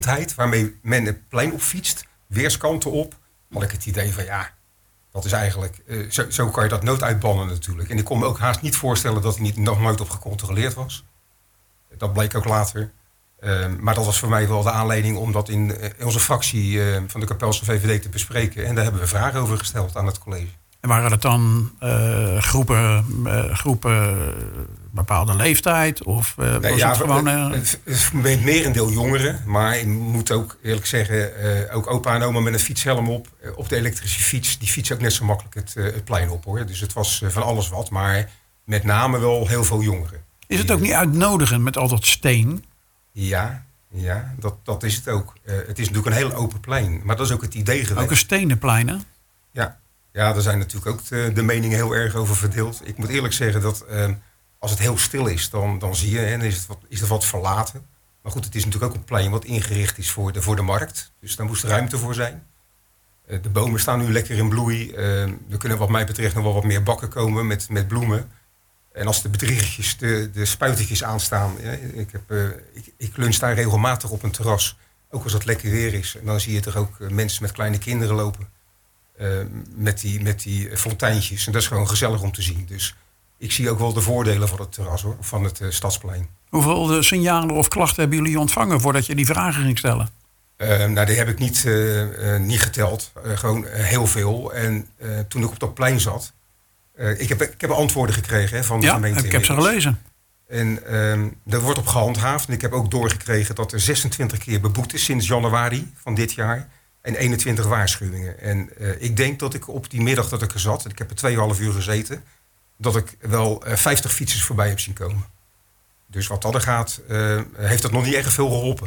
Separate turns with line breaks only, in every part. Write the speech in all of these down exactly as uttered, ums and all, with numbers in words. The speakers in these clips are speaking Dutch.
waarmee men het plein op fietst, weerskanten op, had ik het idee van ja, dat is eigenlijk, uh, zo, zo kan je dat nooit uitbannen natuurlijk. En ik kon me ook haast niet voorstellen dat er niet, nog nooit op gecontroleerd was. Dat bleek ook later. Uh, maar dat was voor mij wel de aanleiding om dat in, uh, in onze fractie uh, van de Kapelse V V D te bespreken. En daar hebben we vragen over gesteld aan het college.
En waren het dan uh, groepen, uh, groepen bepaalde leeftijd? Of uh,
nee,
was
ja,
het gewoon... Uh...
Het is merendeel jongeren. Maar ik moet ook eerlijk zeggen, uh, ook opa en oma met een fietshelm op. Uh, op de elektrische fiets, die fietsen ook net zo makkelijk het, uh, het plein op, hoor. Dus het was uh, van alles wat. Maar met name wel heel veel jongeren.
Is het ook niet uitnodigend met al dat steen?
Ja, ja dat, dat is het ook. Uh, het is natuurlijk een heel open plein. Maar dat is ook het idee geweest.
Ook een stenen plein, hè?
Ja. Ja, daar zijn natuurlijk ook de, de meningen heel erg over verdeeld. Ik moet eerlijk zeggen dat uh, als het heel stil is, dan, dan zie je, hè, dan is het, wat, is het wat verlaten. Maar goed, het is natuurlijk ook een plein wat ingericht is voor de, voor de markt. Dus daar moest ruimte voor zijn. Uh, de bomen staan nu lekker in bloei. Uh, er kunnen wat mij betreft nog wel wat meer bakken komen met, met bloemen. En als de bedriegertjes, de, de spuitertjes aanstaan. Ja, ik, heb, uh, ik, ik lunch daar regelmatig op een terras. Ook als het lekker weer is. En dan zie je toch ook uh, mensen met kleine kinderen lopen. Uh, met, die, met die fonteintjes. En dat is gewoon gezellig om te zien. Dus ik zie ook wel de voordelen van het terras, hoor, van het uh, Stadsplein.
Hoeveel uh, signalen of klachten hebben jullie ontvangen voordat je die vragen ging stellen?
Uh, nou, die heb ik niet, uh, uh, niet geteld. Uh, gewoon uh, heel veel. En uh, toen ik op dat plein zat... Uh, ik, heb, ik heb antwoorden gekregen, hè, van de
ja,
gemeente.
Ik heb ze gelezen.
En uh, daar wordt op gehandhaafd. En ik heb ook doorgekregen dat er zesentwintig keer beboet is sinds januari van dit jaar. En eenentwintig waarschuwingen. En uh, ik denk dat ik op die middag dat ik er zat... ik heb er tweeënhalf uur gezeten... dat ik wel uh, vijftig fietsers voorbij heb zien komen. Dus wat dat er gaat, uh, heeft dat nog niet erg veel geholpen.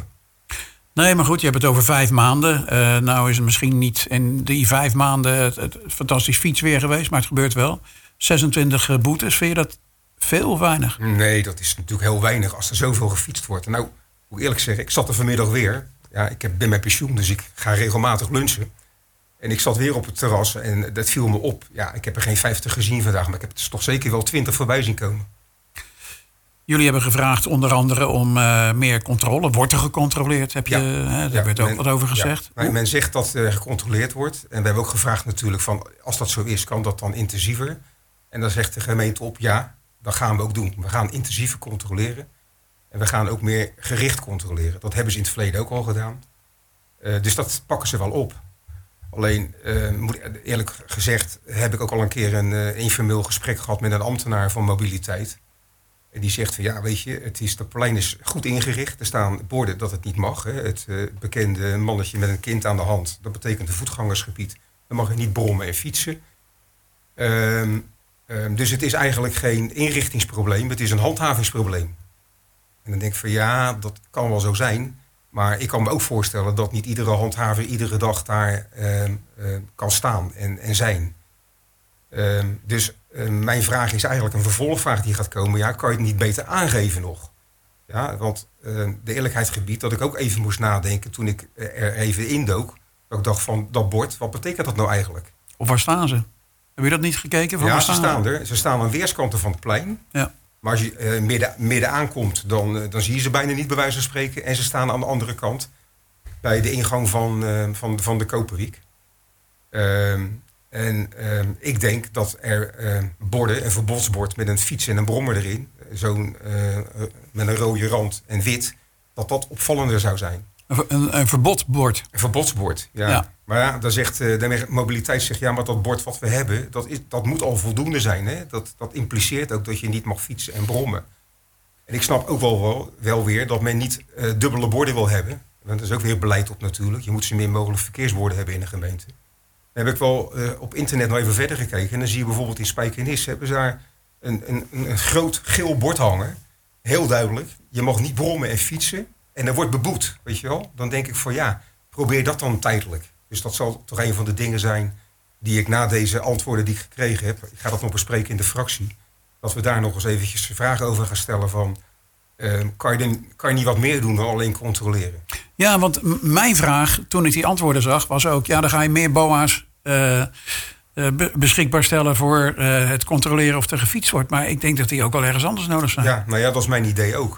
Nee, maar goed, je hebt het over vijf maanden. Uh, nou is het misschien niet in die vijf maanden het, het fantastisch fietsweer geweest... maar het gebeurt wel. zesentwintig boetes, vind je dat veel of weinig?
Nee, dat is natuurlijk heel weinig als er zoveel gefietst wordt. En nou, moet ik eerlijk zeggen, ik zat er vanmiddag weer... Ja, ik ben met pensioen, dus ik ga regelmatig lunchen. En ik zat weer op het terras en dat viel me op. Ja, ik heb er geen vijftig gezien vandaag, maar ik heb er toch zeker wel twintig voorbij zien komen.
Jullie hebben gevraagd onder andere om uh, meer controle. Wordt er gecontroleerd? Heb je,
ja,
hè, daar
ja,
werd ook
men,
wat over gezegd.
Ja, men zegt dat er uh, gecontroleerd wordt. En we hebben ook gevraagd natuurlijk van, als dat zo is, kan dat dan intensiever? En dan zegt de gemeente op, ja, dat gaan we ook doen. We gaan intensiever controleren. En we gaan ook meer gericht controleren. Dat hebben ze in het verleden ook al gedaan. Uh, dus dat pakken ze wel op. Alleen, uh, moet, eerlijk gezegd, heb ik ook al een keer een uh, informeel gesprek gehad met een ambtenaar van mobiliteit. En die zegt van ja, weet je, het is, de plein is goed ingericht. Er staan borden dat het niet mag. Hè. Het uh, bekende mannetje met een kind aan de hand. Dat betekent een voetgangersgebied. Dan mag je niet brommen en fietsen. Um, um, dus het is eigenlijk geen inrichtingsprobleem. Het is een handhavingsprobleem. En dan denk ik van ja, dat kan wel zo zijn. Maar ik kan me ook voorstellen dat niet iedere handhaver iedere dag daar uh, uh, kan staan en, en zijn. Uh, dus uh, mijn vraag is eigenlijk een vervolgvraag die gaat komen. Ja, kan je het niet beter aangeven nog? Ja, want uh, de eerlijkheid gebiedt dat ik ook even moest nadenken toen ik er even indook. Dat ik dacht van dat bord, wat betekent dat nou eigenlijk?
Of waar staan ze? Heb je dat niet gekeken? Van
ja,
waar
ze
staan
staan er. Ze staan aan weerskanten van het plein.
Ja.
Maar als je uh, midden, midden aankomt, dan, uh, dan zie je ze bijna niet bij wijze van spreken. En ze staan aan de andere kant bij de ingang van, uh, van, van de Koperwiek. Uh, en uh, ik denk dat er uh, borden, een verbodsbord met een fiets en een brommer erin, zo'n uh, met een rode rand en wit, dat dat opvallender zou zijn.
Een, een, een verbodsbord?
Een verbodsbord, ja. ja. Maar ja, dan zegt uh, de mobiliteit zegt, ja, maar dat bord wat we hebben, dat, is, dat moet al voldoende zijn. Hè? Dat, dat impliceert ook dat je niet mag fietsen en brommen. En ik snap ook wel, wel, wel weer dat men niet uh, dubbele borden wil hebben. Want er is ook weer beleid op natuurlijk. Je moet zo min mogelijk verkeersborden hebben in de gemeente. Dan heb ik wel uh, op internet nog even verder gekeken. En dan zie je bijvoorbeeld in Spijkenisse hebben ze daar een, een, een groot geel bord hangen. Heel duidelijk. Je mag niet brommen en fietsen. En er wordt beboet, weet je wel. Dan denk ik van ja, probeer dat dan tijdelijk. Dus dat zal toch een van de dingen zijn die ik na deze antwoorden die ik gekregen heb, ik ga dat nog bespreken in de fractie, dat we daar nog eens eventjes vragen over gaan stellen van, uh, kan, je dan, kan je niet wat meer doen dan alleen controleren?
Ja, want m- mijn vraag toen ik die antwoorden zag was ook, ja, dan ga je meer B O A's uh, uh, be- beschikbaar stellen voor uh, het controleren of er gefietst wordt. Maar ik denk dat die ook wel ergens anders nodig zijn.
Ja, nou ja, dat is mijn idee ook.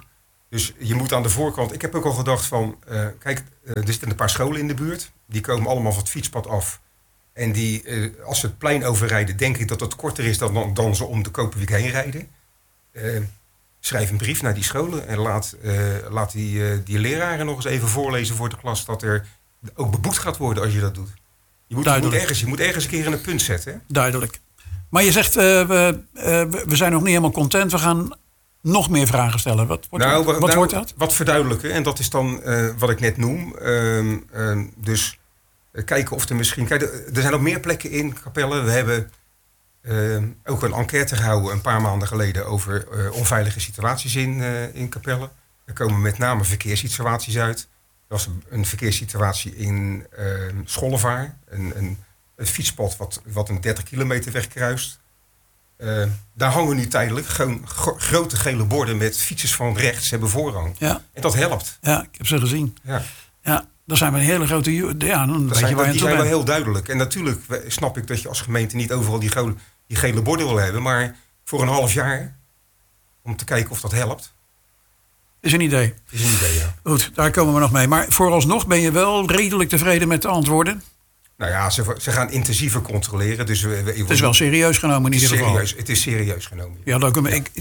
Dus je moet aan de voorkant... Ik heb ook al gedacht van... Uh, kijk, uh, er zitten een paar scholen in de buurt. Die komen allemaal van het fietspad af. En die, uh, als ze het plein overrijden... denk ik dat het korter is dan, dan, dan ze om de Koperwiek heen rijden. Uh, schrijf een brief naar die scholen... en laat, uh, laat die, uh, die leraren nog eens even voorlezen voor de klas... dat er ook beboet gaat worden als je dat doet. Je moet, je moet, ergens, je moet ergens een keer in een punt zetten. Hè?
Duidelijk. Maar je zegt, uh, we, uh, we zijn nog niet helemaal content. We gaan nog meer vragen stellen. Wat, wordt,
nou,
wat
nou,
wordt dat?
Wat verduidelijken. En dat is dan uh, wat ik net noem. Uh, uh, dus uh, kijken of er misschien... Kijk, er zijn ook meer plekken in Capelle. We hebben uh, ook een enquête gehouden een paar maanden geleden... over uh, onveilige situaties in, uh, in Capelle. Er komen met name verkeerssituaties uit. Er was een verkeerssituatie in uh, Schollevaar. Een, een, een fietspad wat, wat een dertig kilometer weg kruist. Uh, daar hangen nu tijdelijk gewoon gro- grote gele borden... met fietsers van rechts hebben voorrang.
Ja.
En dat helpt.
Ja, ik heb ze gezien.
Ja,
ja dan zijn we een hele grote... Ja, dan weet
zijn,
je waar je
die zijn wel heel duidelijk. En natuurlijk snap ik dat je als gemeente niet overal die, go- die gele borden wil hebben... maar voor een half jaar, om te kijken of dat helpt...
Is een idee.
Is een idee, ja.
Goed, daar komen we nog mee. Maar vooralsnog ben je wel redelijk tevreden met de antwoorden?
Nou ja, ze, ze gaan intensiever controleren. Dus we, we,
het is wel serieus genomen in ieder geval.
Serieus, het is serieus genomen.
Ja, dat, ja. Ik,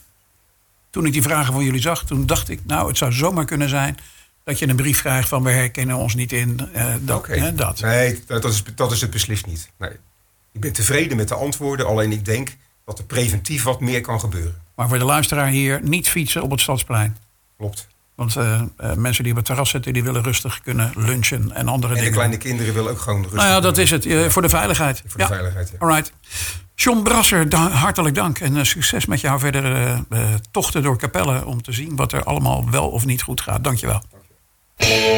toen ik die vragen van jullie zag, toen dacht ik... nou, het zou zomaar kunnen zijn dat je een brief krijgt van... we herkennen ons niet in uh, dat,
okay.
hè, dat.
Nee, dat is, dat is het beslist niet. Nee. Ik ben tevreden met de antwoorden. Alleen ik denk dat er preventief wat meer kan gebeuren.
Maar voor de luisteraar hier, niet fietsen op het Stadsplein.
Klopt.
Want uh, uh, mensen die op het terras zitten... die willen rustig kunnen lunchen en andere
en
dingen.
En de kleine kinderen willen ook gewoon rustig...
Nou ja, dat is het. Uh, voor de veiligheid.
Voor de
ja.
veiligheid, ja.
All right. John Brasser, da- hartelijk dank. En uh, succes met jouw verdere uh, tochten door Capelle... om te zien wat er allemaal wel of niet goed gaat. Dank je wel.